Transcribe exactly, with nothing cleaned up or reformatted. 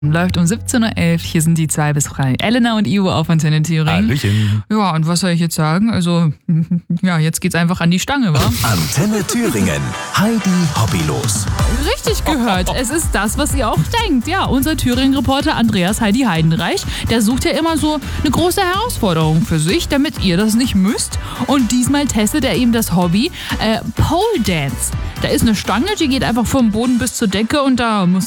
Läuft um siebzehn Uhr elf. Hier sind die zwei bis drei. Elena und Ivo auf Antenne Thüringen. Hallöchen. Ja, und was soll ich jetzt sagen? Also, ja, jetzt geht's einfach an die Stange, wa? Antenne Thüringen. Heidi Hobbylos. Richtig gehört. Es ist das, was ihr auch denkt. Ja, unser Thüringen-Reporter Andreas Heidi Heidenreich, der sucht ja immer so eine große Herausforderung für sich, damit ihr das nicht müsst. Und diesmal testet er eben das Hobby äh, Pole Dance. Da ist eine Stange, die geht einfach vom Boden bis zur Decke und da muss